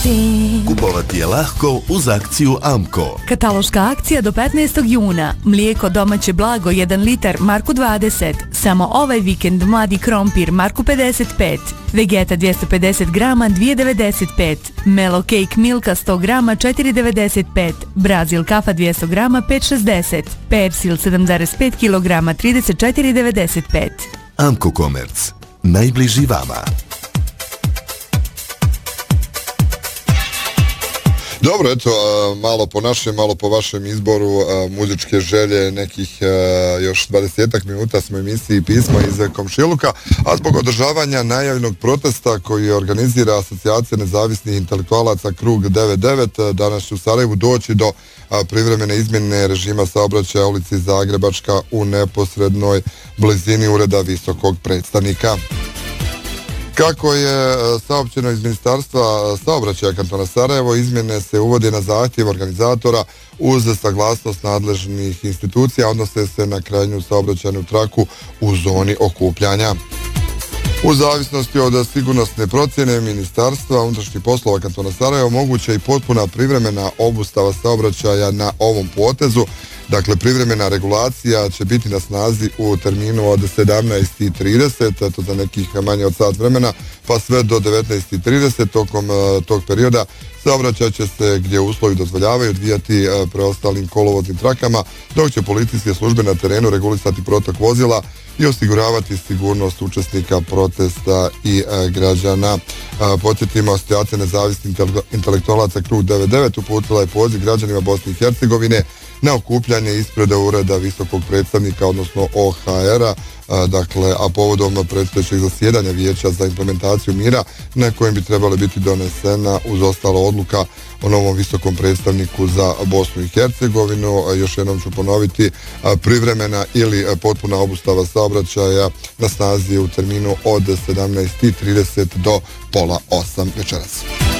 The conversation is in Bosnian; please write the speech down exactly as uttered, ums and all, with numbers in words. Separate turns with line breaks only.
kupovati.
Kupovati je lahko uz akciju Amco.
Kataloška akcija do petnaestog juna. Mlijeko domaće blago jedan litar Marku dvadeset. Samo ovaj vikend mladi krompir Marku pedeset pet. Vegeta dvjesto pedeset grama dvije devedeset pet. Melo Cake Milka sto grama četiri devedeset pet. Brazil kafa dvjesto grama pet šezdeset. Persil sedam zarez pet kilograma trideset četiri devedeset pet.
Amco Commerce. Najbliži vama.
Dobro, eto, malo po našem, malo po vašem izboru muzičke želje, nekih još dvadesetak minuta smo emisiji Pismo iz komšiluka, a zbog održavanja najavljenog protesta koji organizira Asocijacija nezavisnih intelektualaca Krug devedeset devet, danas će u Sarajevu doći do privremene izmjene režima saobraćaja ulici Zagrebačka u neposrednoj blizini ureda visokog predstavnika. Kako je saopćeno iz Ministarstva saobraćaja kantona Sarajevo, izmjene se uvode na zahtjev organizatora uz saglasnost nadležnih institucija, odnose se na krajnju saobraćajnu traku u zoni okupljanja. U zavisnosti od sigurnosne procjene Ministarstva unutrašnjih poslova kantona Sarajevo moguća i potpuna privremena obustava saobraćaja na ovom potezu. Dakle, privremena regulacija će biti na snazi u terminu od sedamnaest i trideset, to za nekih manje od sat vremena, pa sve do devetnaest i trideset. Tokom uh, tog perioda saobraćaj će se, gdje uslovi dozvoljavaju, odvijati uh, preostalim kolovoznim trakama, dok će policijske službe na terenu regulisati protok vozila i osiguravati sigurnost učesnika protesta i uh, građana. Uh, podsjetimo, Asocijacija nezavisnih intelektualaca Krug devedeset devet uputila je poziv građanima Bosne i Hercegovine na okupljanje ispred ureda visokog predstavnika, odnosno O H R-a, dakle, a povodom predstojećeg zasjedanja Vijeća za implementaciju mira, na kojem bi trebala biti donesena uz ostalo odluka o novom visokom predstavniku za Bosnu i Hercegovinu. Još jednom ću ponoviti, privremena ili potpuna obustava saobraćaja na snazi u terminu od sedamnaest i trideset do pola osam večeras.